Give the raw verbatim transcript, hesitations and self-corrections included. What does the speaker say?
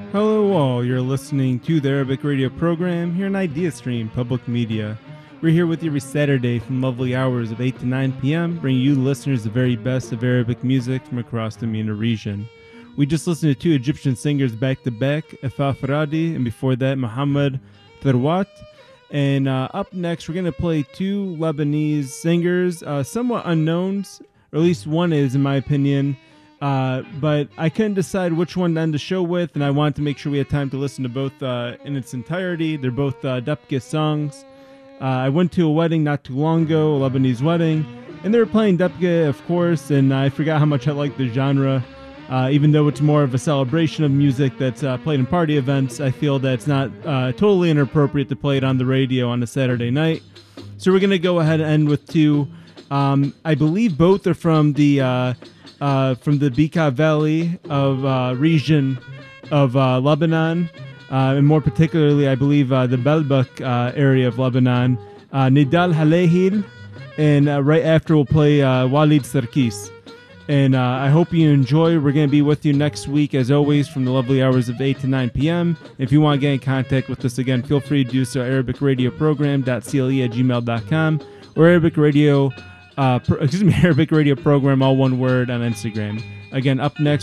Hello all, you're listening to the Arabic radio program here on Idea Stream Public Media. We're here with you every Saturday from lovely hours of eight to nine p.m., bringing you listeners the very best of Arabic music from across the MENA region. We just listened to two Egyptian singers back-to-back, Afaf Radi, and before that, Muhammad Tharwat. And uh, up next, we're going to play two Lebanese singers, uh, somewhat unknowns, or at least one is, in my opinion. Uh, but I couldn't decide which one to end the show with, and I wanted to make sure we had time to listen to both uh, in its entirety. They're both uh, Dabke songs. Uh, I went to a wedding not too long ago, a Lebanese wedding, and they were playing Dabke, of course, and I forgot how much I like the genre. Uh, even though it's more of a celebration of music that's uh, played in party events, I feel that it's not uh, totally inappropriate to play it on the radio on a Saturday night. So we're going to go ahead and end with two. Um, I believe both are from the... Uh, Uh, from the Bekaa Valley of uh, region of uh, Lebanon, uh, and more particularly, I believe, uh, the Baalbek uh, area of Lebanon. Uh, Nidal Halehil, and uh, right after we'll play uh, Walid Sarkis. And uh, I hope you enjoy. We're going to be with you next week, as always, from the lovely hours of eight to nine p.m. If you want to get in contact with us again, feel free to do so at arabic radio program dot c l e at gmail dot com or Arabic Radio Uh, pro, excuse me, Arabic Radio Program, all one word, on Instagram. Again, up next,